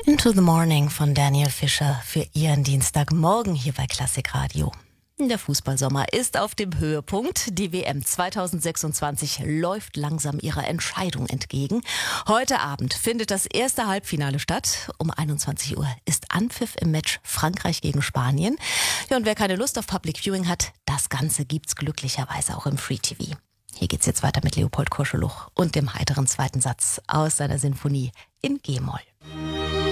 Into the Morning von Daniel Fischer für Ihren Dienstagmorgen hier bei Klassik Radio. Der Fußballsommer ist auf dem Höhepunkt. Die WM 2026 läuft langsam ihrer Entscheidung entgegen. Heute Abend findet das erste Halbfinale statt. Um 21 Uhr ist Anpfiff im Match Frankreich gegen Spanien. Ja, und wer keine Lust auf Public Viewing hat, das Ganze gibt's glücklicherweise auch im Free TV. Hier geht's jetzt weiter mit Leopold Koscheluch und dem heiteren zweiten Satz aus seiner Sinfonie in G-Moll.